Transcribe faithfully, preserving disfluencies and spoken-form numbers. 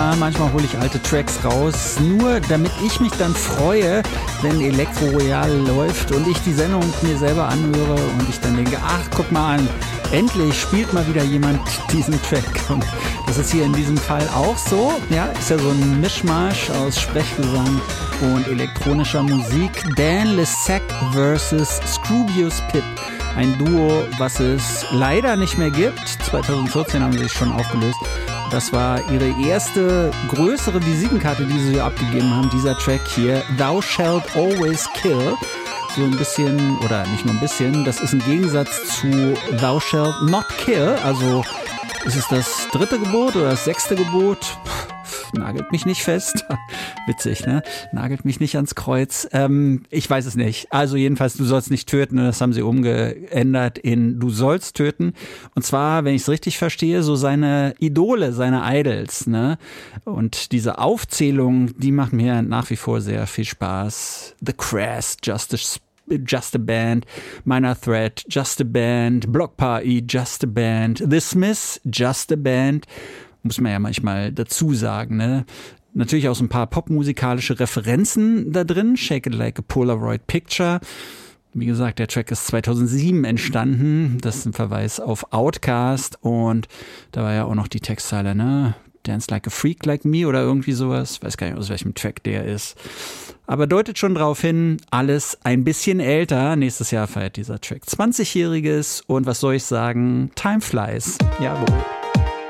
war, manchmal hole ich alte Tracks raus, nur damit ich mich dann freue, wenn Elektro Royal läuft und ich die Sendung mir selber anhöre und ich dann denke, ach, guck mal an, endlich spielt mal wieder jemand diesen Track. Und das ist hier in diesem Fall auch so. Ja, ist ja so ein Mischmasch aus Sprechgesang und elektronischer Musik. Dan Lessac versus Scroobius Pip. Ein Duo, was es leider nicht mehr gibt. zwanzig vierzehn haben sie sich schon aufgelöst. Das war ihre erste größere Visitenkarte, die sie abgegeben haben. Dieser Track hier, Thou Shalt Always Kill. So ein bisschen, oder nicht nur ein bisschen, das ist ein Gegensatz zu Thou Shalt Not Kill. Also ist es das dritte Gebot oder das sechste Gebot? Puh, nagelt mich nicht fest. Witzig, ne? Nagelt mich nicht ans Kreuz. Ähm, ich weiß es nicht. Also jedenfalls, du sollst nicht töten. Das haben sie umgeändert in du sollst töten. Und zwar, wenn ich es richtig verstehe, so seine Idole, seine Idols, ne? Und diese Aufzählung, die macht mir nach wie vor sehr viel Spaß. The Crass, Justice Just a Band, Minor Threat, Just a Band, Block Party, Just a Band, The Smiths, Just a Band, muss man ja manchmal dazu sagen, ne? Natürlich auch so ein paar popmusikalische Referenzen da drin, Shake It Like a Polaroid Picture. Wie gesagt, der Track ist zweitausendsieben entstanden, das ist ein Verweis auf Outkast und da war ja auch noch die Textzeile, ne? Dance Like a Freak Like Me oder irgendwie sowas, ich weiß gar nicht, aus welchem Track der ist. Aber deutet schon drauf hin, alles ein bisschen älter. Nächstes Jahr feiert dieser Track zwanzigjähriges und was soll ich sagen? Time flies. Jawohl.